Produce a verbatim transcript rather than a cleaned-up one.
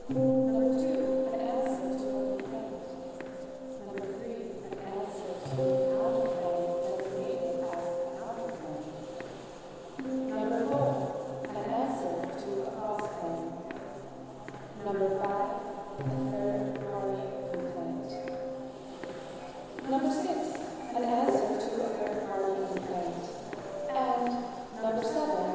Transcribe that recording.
Number two, an answer to a complaint. Number three, an answer to a counterclaim designated as a counterclaim. Number four, an answer to a cross-claim. Number five, a third-party complaint. Number six, an answer to a third-party complaint. And number seven,